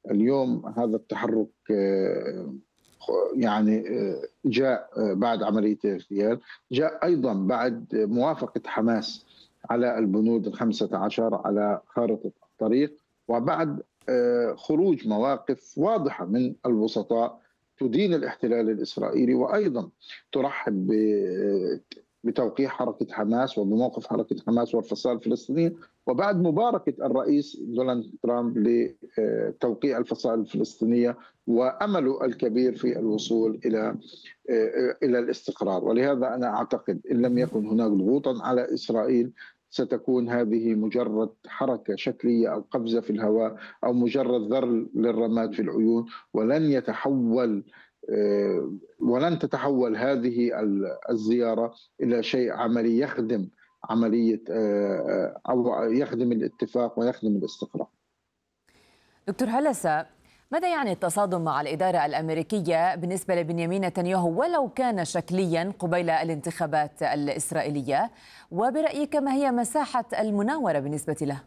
اليوم هذا التحرك يعني جاء بعد عملية الاغتيال، جاء أيضا بعد موافقة حماس على البنود ال15 على خارطة الطريق، وبعد خروج مواقف واضحة من الوسطاء تدين الاحتلال الإسرائيلي، وأيضا ترحب بتوقيع حركة حماس وبموقف حركة حماس والفصائل الفلسطينية، وبعد مباركة الرئيس دونالد ترامب لتوقيع الفصائل الفلسطينية وأمله الكبير في الوصول إلى الاستقرار. ولهذا أنا أعتقد إن لم يكن هناك ضغوطا على إسرائيل ستكون هذه مجرد حركة شكلية أو قفزة في الهواء أو مجرد ذر للرماد في العيون، ولن تتحول هذه الزيارة إلى شيء عملي يخدم عملية أو يخدم الاتفاق ويخدم الاستقرار. دكتور هلسة، ماذا يعني التصادم مع الإدارة الأمريكية بالنسبة لبنيامين نتنياهو ولو كان شكليا قبيل الانتخابات الإسرائيلية؟ وبرأيك ما هي مساحة المناورة بالنسبة له؟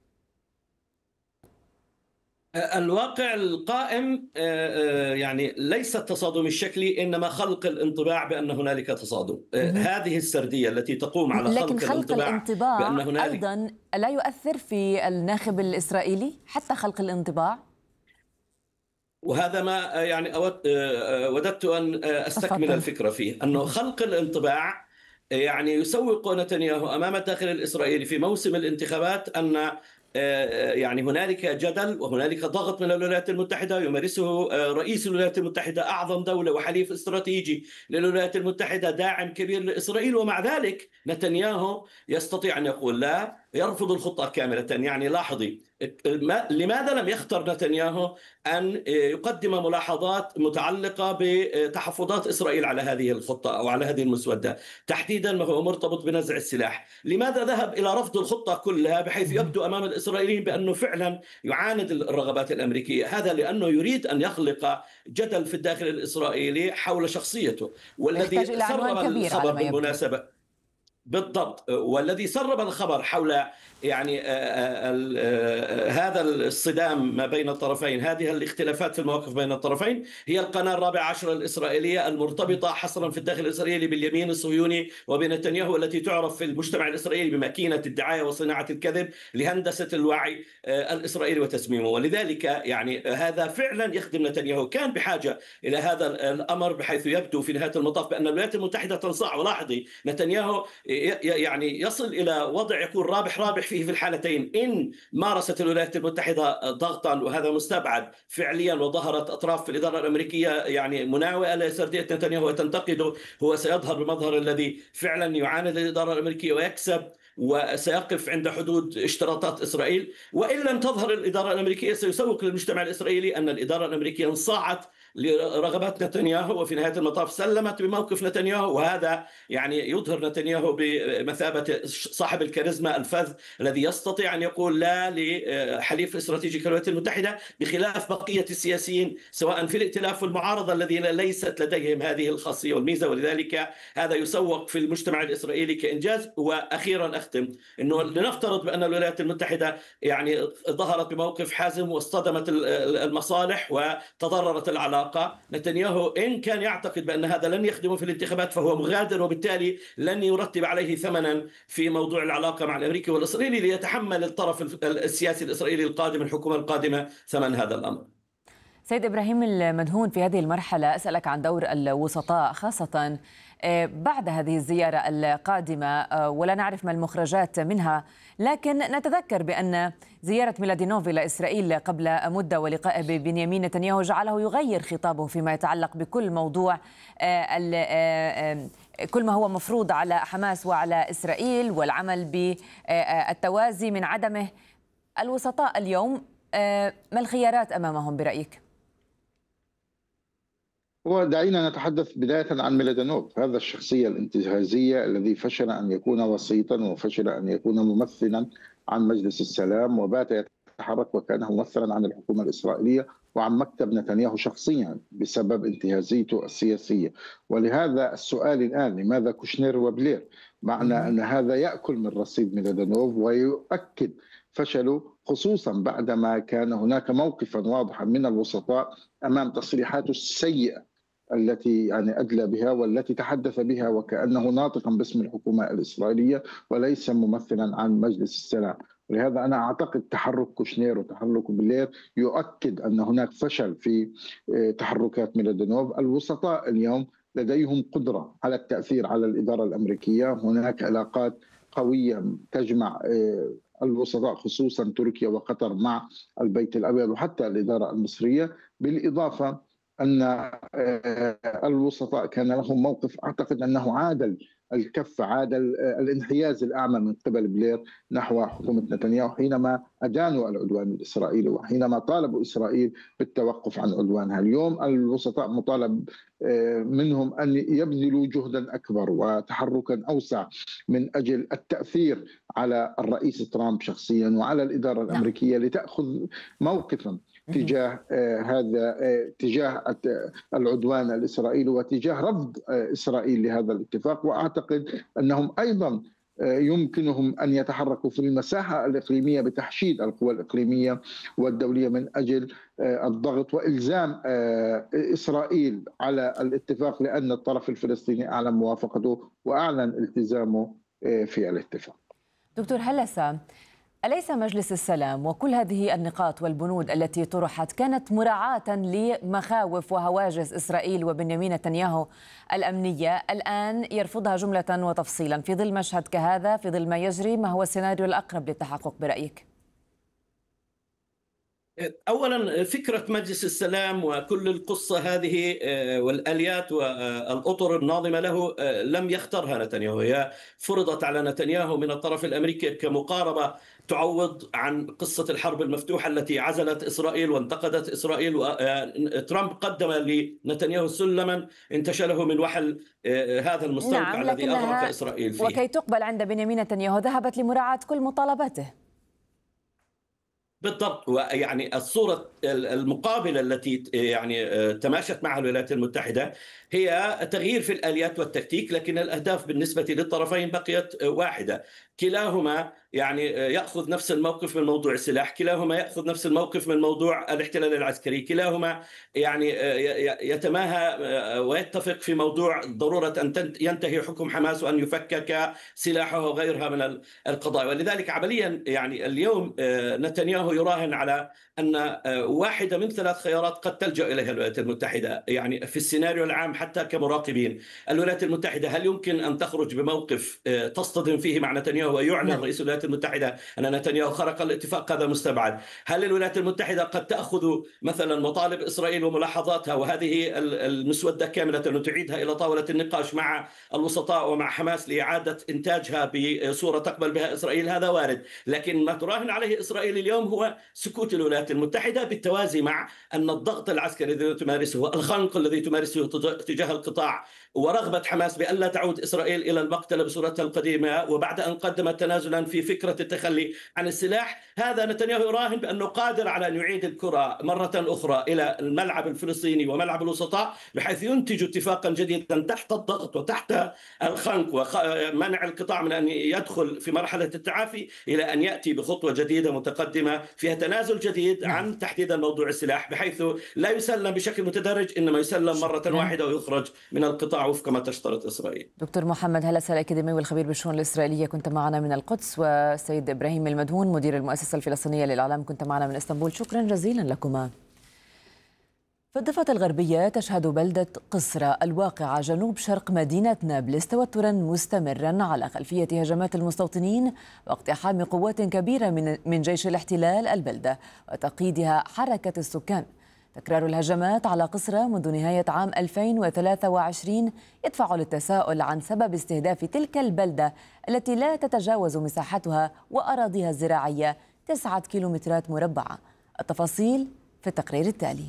الواقع القائم يعني ليس التصادم الشكلي، إنما خلق الانطباع بأن هنالك تصادم. هذه السردية التي تقوم على لكن خلق الانطباع بأن هنالك أيضا لا يؤثر في الناخب الإسرائيلي حتى خلق الانطباع؟ وهذا ما يعني وددت أن أستكمل الفكرة فيه، أنه خلق الانطباع يعني يسوق نتنياهو أمام الداخل الإسرائيلي في موسم الانتخابات أن يعني هنالك جدل وهنالك ضغط من الولايات المتحدة يمارسه رئيس الولايات المتحدة، أعظم دولة وحليف استراتيجي للولايات المتحدة، داعم كبير لإسرائيل، ومع ذلك نتنياهو يستطيع أن يقول لا، يرفض الخطة كاملة. يعني لاحظي لماذا لم يختر نتنياهو أن يقدم ملاحظات متعلقة بتحفظات إسرائيل على هذه الخطة أو على هذه المسودة، تحديدا ما هو مرتبط بنزع السلاح؟ لماذا ذهب إلى رفض الخطة كلها بحيث يبدو أمام الإسرائيليين بأنه فعلا يعاند الرغبات الأمريكية؟ هذا لأنه يريد أن يخلق جدل في الداخل الإسرائيلي حول شخصيته، والذي سرب الخبر بالمناسبة بالضبط، والذي سرب الخبر حول يعني هذا الصدام ما بين الطرفين، هذه الاختلافات في المواقف بين الطرفين، هي القناة 14 الإسرائيلية المرتبطة حصرا في الداخل الإسرائيلي باليمين الصهيوني وبنتنياهو، التي تعرف في المجتمع الإسرائيلي بماكينة الدعاية وصناعة الكذب لهندسة الوعي الإسرائيلي وتسميمه. ولذلك يعني هذا فعلا يخدم نتنياهو، كان بحاجة إلى هذا الأمر بحيث يبدو في نهاية المطاف بأن الولايات المتحدة تنصاع. ولاحظي نتنياهو يعني يصل إلى وضع يكون رابح رابح فيه في الحالتين. إن مارست الولايات المتحدة ضغطا، وهذا مستبعد فعليا، وظهرت أطراف في الإدارة الأمريكية يعني مناوئة لسردية نتنياهو وتنتقده، هو سيظهر بمظهر الذي فعلا يعاند الإدارة الأمريكية ويكسب وسيقف عند حدود اشتراطات إسرائيل. وإن لم تظهر الإدارة الأمريكية سيسوق للمجتمع الإسرائيلي أن الإدارة الأمريكية انصاعت لرغبات نتنياهو، وفي نهاية المطاف سلمت بموقف نتنياهو. وهذا يعني يظهر نتنياهو بمثابة صاحب الكاريزما الفذ الذي يستطيع أن يقول لا لحليف استراتيجي كالولايات المتحدة، بخلاف بقية السياسيين سواء في الائتلاف والمعارضة الذين ليست لديهم هذه الخاصية والميزة. ولذلك هذا يسوق في المجتمع الإسرائيلي كإنجاز. وأخيرا أختم أنه لنفترض بأن الولايات المتحدة يعني ظهرت بموقف حازم واصطدمت المصالح وتضررت العلاقة، نتنياهو إن كان يعتقد بأن هذا لن يخدمه في الانتخابات فهو مغادر، وبالتالي لن يرتب عليه ثمنا في موضوع العلاقة مع الأمريكي والإسرائيلي، ليتحمل الطرف السياسي الإسرائيلي القادم، الحكومة القادمة، ثمن هذا الأمر. سيد إبراهيم المدهون، في هذه المرحلة أسألك عن دور الوسطاء خاصة بعد هذه الزيارة القادمة، ولا نعرف ما المخرجات منها، لكن نتذكر بأن زيارة ميلادينوف إلى إسرائيل قبل مدة ولقائه ببنيامين نتنياهو جعله يغير خطابه فيما يتعلق بكل موضوع كل ما هو مفروض على حماس وعلى إسرائيل والعمل بالتوازي من عدمه. الوسطاء اليوم ما الخيارات أمامهم برأيك؟ ودعينا نتحدث بداية عن ميلادينوف، هذا الشخصية الانتهازية الذي فشل أن يكون وسيطا وفشل أن يكون ممثلا عن مجلس السلام، وبات يتحرك وكان ممثلا عن الحكومة الإسرائيلية وعن مكتب نتنياهو شخصيا بسبب انتهازيته السياسية. ولهذا السؤال الآن لماذا كوشنير وبلير؟ معنى أن هذا يأكل من رصيد ميلادينوف ويؤكد فشله خصوصا بعدما كان هناك موقفا واضحا من الوسطاء أمام تصريحاته السيئة التي يعني أدلى بها والتي تحدث بها وكأنه ناطقا باسم الحكومة الإسرائيلية وليس ممثلا عن مجلس السلام. ولهذا أنا أعتقد تحرك كوشنير وتحرك بلير يؤكد أن هناك فشل في تحركات ميلادينوف. الوسطاء اليوم لديهم قدرة على التأثير على الإدارة الأمريكية، هناك علاقات قوية تجمع الوسطاء خصوصا تركيا وقطر مع البيت الأبيض وحتى الإدارة المصرية، بالإضافة أن الوسطاء كان لهم موقف أعتقد أنه عادل الكف، عادل الانحياز الأعمى من قبل بلير نحو حكومة نتنياهو حينما أدانوا العدوان الإسرائيلي وحينما طالبوا إسرائيل بالتوقف عن عدوانها. اليوم الوسطاء مطالب منهم أن يبذلوا جهدا أكبر وتحركا أوسع من أجل التأثير على الرئيس ترامب شخصيا وعلى الإدارة الأمريكية لتأخذ موقفا تجاه تجاه العدوان الإسرائيلي وتجاه رفض إسرائيل لهذا الاتفاق. وأعتقد أنهم أيضا يمكنهم أن يتحركوا في المساحة الإقليمية بتحشيد القوى الإقليمية والدولية من أجل الضغط وإلزام إسرائيل على الاتفاق، لأن الطرف الفلسطيني أعلن موافقته وأعلن التزامه في الاتفاق. دكتور هلسة، أليس مجلس السلام وكل هذه النقاط والبنود التي طرحت كانت مراعاة لمخاوف وهواجس إسرائيل وبنيامين نتنياهو الأمنية، الآن يرفضها جملة وتفصيلا في ظل مشهد كهذا، في ظل ما يجري؟ ما هو السيناريو الأقرب للتحقق برأيك؟ أولا فكرة مجلس السلام وكل القصة هذه والآليات والأطر الناظمة له لم يخترها نتنياهو، هي فرضت على نتنياهو من الطرف الأمريكي كمقاربة تعوض عن قصة الحرب المفتوحة التي عزلت إسرائيل وانتقدت إسرائيل. وترامب قدم لنتنياهو سلما انتشله من وحل هذا المستنقع الذي أغرق إسرائيل فيه. وكي تقبل عند بنيامين نتنياهو ذهبت لمراعاة كل مطالباته. بالضبط، ويعني الصورة المقابلة التي يعني تماشت معها الولايات المتحدة هي تغيير في الآليات والتكتيك، لكن الأهداف بالنسبة للطرفين بقيت واحدة. كلاهما يعني يأخذ نفس الموقف من موضوع السلاح، كلاهما يأخذ نفس الموقف من موضوع الاحتلال العسكري، كلاهما يعني يتماهى ويتفق في موضوع ضرورة أن ينتهي حكم حماس وأن يفكك سلاحه وغيرها من القضايا. ولذلك عمليا يعني اليوم نتنياهو يراهن على أن واحدة من 3 خيارات قد تلجأ إليها الولايات المتحدة يعني في السيناريو العام حتى كمراقبين. الولايات المتحدة هل يمكن أن تخرج بموقف تصطدم فيه مع نتنياهو ويعلن رئيس الولايات المتحدة أن نتنياهو خرق الاتفاق؟ هذا مستبعد. هل الولايات المتحدة قد تأخذ مثلا مطالب إسرائيل وملاحظاتها وهذه المسودة كاملة وتعيدها إلى طاولة النقاش مع الوسطاء ومع حماس لإعادة إنتاجها بصورة تقبل بها إسرائيل؟ هذا وارد. لكن ما تراهن عليه إسرائيل اليوم هو سكوت الولايات المتحدة بالتوازي مع أن الضغط العسكري الذي تمارسه، الخنق الذي تمارسه تجاه القطاع، ورغبة حماس بأن لا تعود إسرائيل إلى المقتلة بصورتها القديمة، وبعد أن قدمت تنازلا في فكرة التخلي عن السلاح، هذا نتنياهو يراهن بأنه قادر على أن يعيد الكرة مرة أخرى إلى الملعب الفلسطيني وملعب الوسطاء بحيث ينتج اتفاقا جديدا تحت الضغط وتحت الخنق ومنع القطاع من أن يدخل في مرحلة التعافي إلى أن يأتي بخطوة جديدة متقدمة فيها تنازل جديد عن تحديد موضوع السلاح، بحيث لا يسلم بشكل متدرج إنما يسلم مرة واحدة ويخرج من القطاع وفق ما تشترط إسرائيل. دكتور محمد هلسة الأكاديمي والخبير بالشؤون الإسرائيلية كنت معنا من القدس، والسيد إبراهيم المدهون مدير المؤسسة الفلسطينية للإعلام كنت معنا من اسطنبول. شكرا جزيلا لكما. في الضفة الغربية تشهد بلدة قصرى الواقعة جنوب شرق مدينة نابلس توترا مستمرا على خلفية هجمات المستوطنين واقتحام قوات كبيرة من جيش الاحتلال البلدة وتقييدها حركة السكان. تكرار الهجمات على قصرى منذ نهاية عام 2023 يدفع للتساؤل عن سبب استهداف تلك البلدة التي لا تتجاوز مساحتها وأراضيها الزراعية 9 كيلومترات مربعة. التفاصيل في التقرير التالي.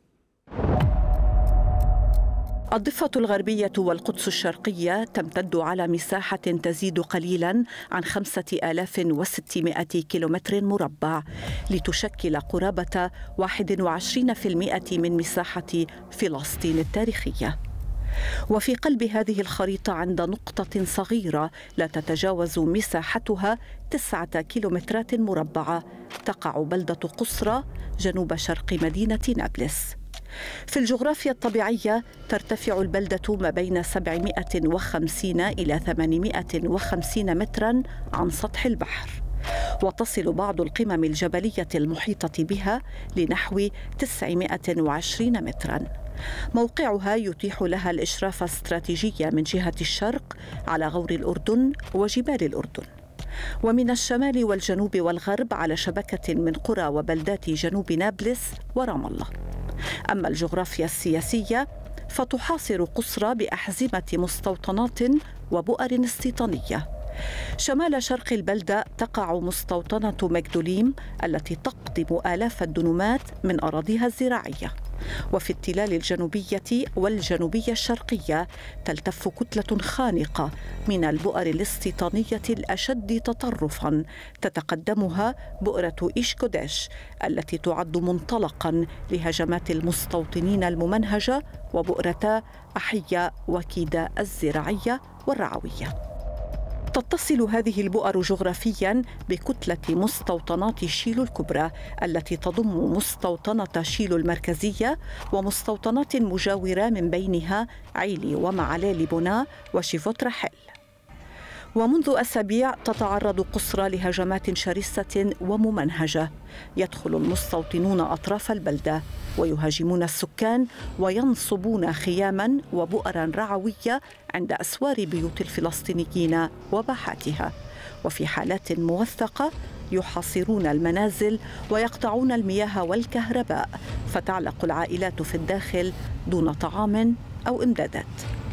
الضفة الغربية والقدس الشرقية تمتد على مساحة تزيد قليلا عن 5600 كيلومتر مربع، لتشكل قرابة 21% من مساحة فلسطين التاريخية. وفي قلب هذه الخريطة عند نقطة صغيرة لا تتجاوز مساحتها 9 كيلومترات مربعة تقع بلدة قصرى جنوب شرق مدينة نابلس. في الجغرافيا الطبيعية ترتفع البلدة ما بين 750 إلى 850 متراً عن سطح البحر، وتصل بعض القمم الجبلية المحيطة بها لنحو 920 متراً. موقعها يتيح لها الإشراف الاستراتيجي من جهة الشرق على غور الأردن وجبال الأردن، ومن الشمال والجنوب والغرب على شبكة من قرى وبلدات جنوب نابلس ورام الله. أما الجغرافيا السياسية فتحاصر قصرى بأحزمة مستوطنات وبؤر استيطانية. شمال شرق البلدة تقع مستوطنة مجدوليم التي تقضم آلاف الدنومات من أراضيها الزراعية، وفي التلال الجنوبية والجنوبية الشرقية تلتف كتلة خانقة من البؤر الاستيطانية الأشد تطرفاً تتقدمها بؤرة إيشكوديش التي تعد منطلقاً لهجمات المستوطنين الممنهجة، وبؤرتا أحية وكيدا الزراعية والرعوية. تتصل هذه البؤر جغرافياً بكتلة مستوطنات شيلو الكبرى التي تضم مستوطنة شيلو المركزية ومستوطنات مجاورة من بينها عيلي ومعالي بونا وشيفوت رحل. ومنذ أسابيع تتعرض قصرى لهجمات شرسة وممنهجة. يدخل المستوطنون أطراف البلدة ويهاجمون السكان وينصبون خياماً وبؤراً رعوية عند أسوار بيوت الفلسطينيين وباحاتها، وفي حالات موثقة يحاصرون المنازل ويقطعون المياه والكهرباء، فتعلق العائلات في الداخل دون طعام أو إمدادات.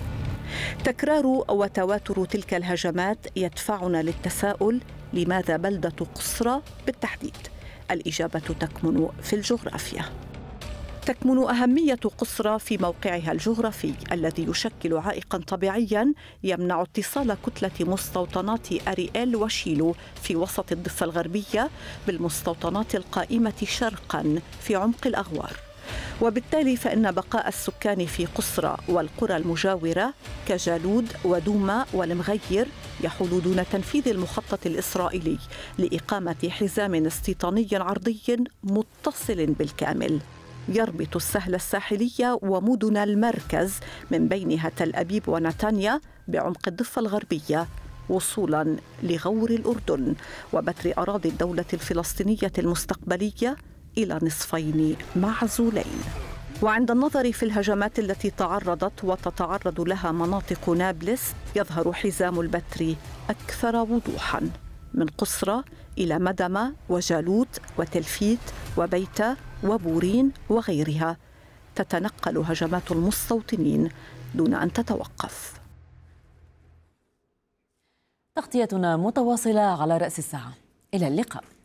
تكرار وتواتر تلك الهجمات يدفعنا للتساؤل: لماذا بلدة قصرى بالتحديد؟ الإجابة تكمن في الجغرافيا. تكمن أهمية قصرى في موقعها الجغرافي الذي يشكل عائقاً طبيعياً يمنع اتصال كتلة مستوطنات أريئيل وشيلو في وسط الضفة الغربية بالمستوطنات القائمة شرقاً في عمق الأغوار، وبالتالي فإن بقاء السكان في قصرى والقرى المجاورة كجالود ودوما والمغير يحول دون تنفيذ المخطط الإسرائيلي لإقامة حزام استيطاني عرضي متصل بالكامل يربط السهل الساحلية ومدن المركز من بينها تل أبيب ونتانيا بعمق الضفة الغربية وصولاً لغور الأردن وبتر أراضي الدولة الفلسطينية المستقبلية إلى نصفين معزولين. وعند النظر في الهجمات التي تعرضت وتتعرض لها مناطق نابلس يظهر حزام البتر أكثر وضوحاً، من قصرى إلى مدمة وجالوت وتلفيت وبيتة وبورين وغيرها، تتنقل هجمات المستوطنين دون أن تتوقف. تغطيتنا متواصلة على رأس الساعة. إلى اللقاء.